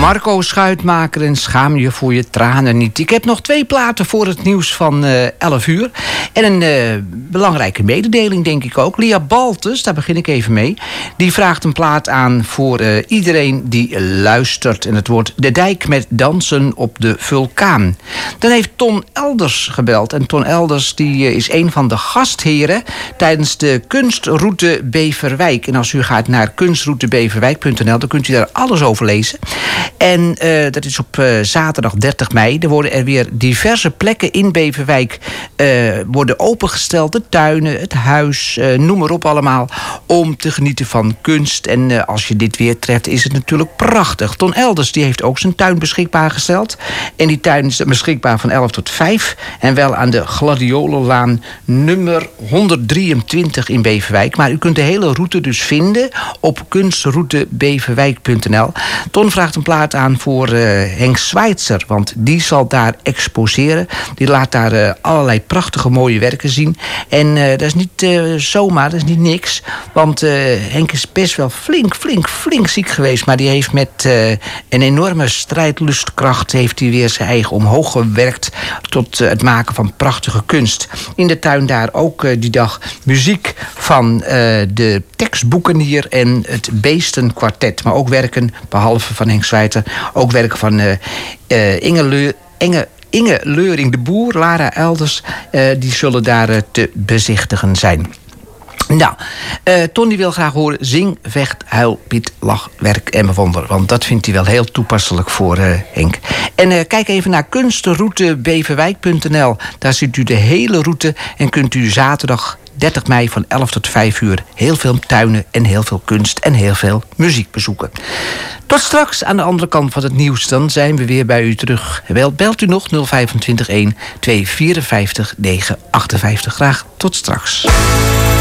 Marco Schuitmaker en Schaam je voor je tranen niet. Ik heb nog 2 platen voor het nieuws van 11 uur. En een belangrijke mededeling, denk ik ook. Lia Baltes, daar begin ik even mee. Die vraagt een plaat aan voor iedereen die luistert. En het wordt De Dijk met dansen op de vulkaan. Dan heeft Ton Elders gebeld. En Ton Elders die is een van de gastheren tijdens de Kunstroute Beverwijk. En als u gaat naar kunstroutebeverwijk.nl, dan kunt u daar alles over lezen. En dat is op zaterdag 30 mei. Er worden er weer diverse plekken in Beverwijk worden opengesteld. De tuinen, het huis, noem maar op allemaal. Om te genieten van kunst. En als je dit weer treft, is het natuurlijk prachtig. Ton Elders die heeft ook zijn tuin beschikbaar gesteld. En die tuin is beschikbaar van 11 tot 5. En wel aan de Gladiolenlaan nummer 123 in Beverwijk. Maar u kunt de hele route dus vinden op kunstroutebeverwijk.nl. Ton vraagt een plaat aan voor Henk Schweitzer, want die zal daar exposeren. Die laat daar allerlei prachtige mooie werken zien. En dat is niet zomaar, dat is niet niks. Want Henk is best wel flink ziek geweest. Maar die heeft met een enorme strijdlustkracht heeft hij weer zijn eigen omhoog gewerkt tot het maken van prachtige kunst. In de tuin daar ook die dag muziek van de tekstboekenier en het Beestenkwartet. Maar ook werken, behalve van Henk Schweitzer, ook werken van Inge Leuring de Boer, Lara Elders, die zullen daar te bezichtigen zijn. Nou, Tony wil graag horen zing, vecht, huil, bied, lach, werk en bewonder. Want dat vindt hij wel heel toepasselijk voor Henk. En kijk even naar kunstroutebeverwijk.nl. Daar ziet u de hele route en kunt u zaterdag 30 mei van 11 tot 5 uur heel veel tuinen en heel veel kunst en heel veel muziek bezoeken. Tot straks aan de andere kant van het nieuws. Dan zijn we weer bij u terug. Belt u nog 025 1 254 958. Graag tot straks.